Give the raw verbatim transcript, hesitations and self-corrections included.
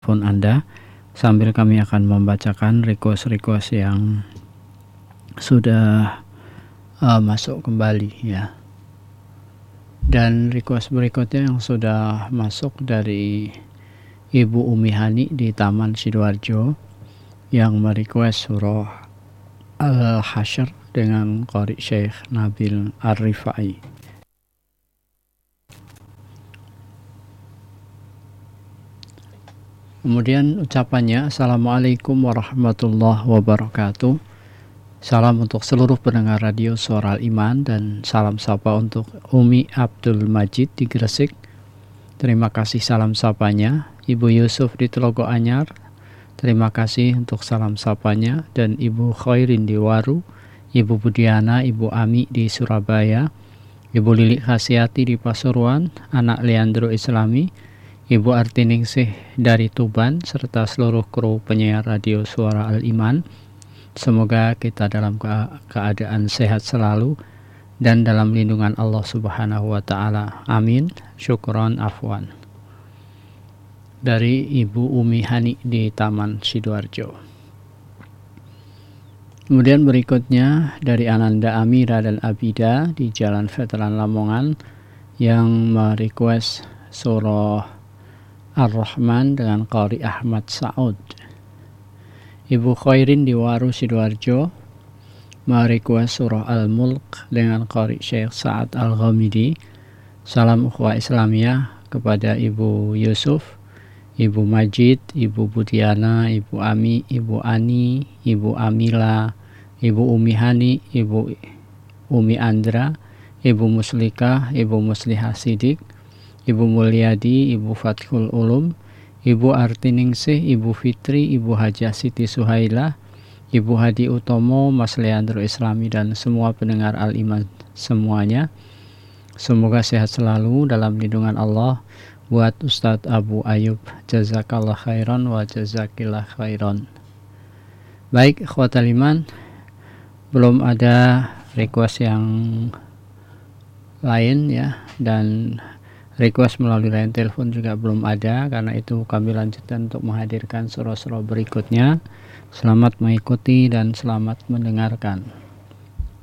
telepon Anda, sambil kami akan membacakan request-request yang sudah uh, masuk kembali ya. Dan request berikutnya yang sudah masuk dari Ibu Umi Hani di Taman Sidoarjo yang merequest surah Al-Hasyr dengan Qari Syekh Nabil Ar-Rifai. Kemudian ucapannya, Assalamualaikum warahmatullahi wabarakatuh. Salam untuk seluruh pendengar radio Suara Al-Iman dan salam sapa untuk Umi Abdul Majid di Gresik. Terima kasih salam sapanya. Ibu Yusuf di Telogo Anyar, terima kasih untuk salam sapanya. Dan Ibu Khairin di Waru, Ibu Budiana, Ibu Ami di Surabaya, Ibu Lilik Khasiati di Pasuruan, anak Leandro Islami, Ibu Artiningsih dari Tuban, serta seluruh kru penyiar radio Suara Al-Iman. Semoga kita dalam keadaan sehat selalu dan dalam lindungan Allah Subhanahu wa Ta'ala. Amin. Syukron afwan. Dari Ibu Umi Hani di Taman Sidoarjo. Kemudian berikutnya dari Ananda Amira dan Abida di Jalan Veteran Lamongan yang merequest surah Ar-Rahman dengan Qari Ahmad Saud. Ibu Khairin di Waru Sidoarjo merequest surah Al-Mulk dengan Qari Syekh Sa'ad Al-Ghamidi. Salam ukhuwah Islamiyah kepada Ibu Yusuf, Ibu Majid, Ibu Budiana, Ibu Ami, Ibu Ani, Ibu Amila, Ibu Umi Hani, Ibu Umi Andra, Ibu Muslikah, Ibu Muslihah Sidik, Ibu Mulyadi, Ibu Fathul Ulum, Ibu Artiningsih, Ibu Fitri, Ibu Hajah Siti Suhailah, Ibu Hadi Utomo, Mas Leandro Islami, dan semua pendengar Al-Iman semuanya. Semoga sehat selalu dalam lindungan Allah. Buat Ustadz Abu Ayub, jazakallah khairan wa jazakillah khairan. Baik, ikhwatal iman, belum ada request yang lain ya, dan request melalui line telepon juga belum ada. Karena itu kami lanjutkan untuk menghadirkan surah-surah berikutnya. Selamat mengikuti dan selamat mendengarkan.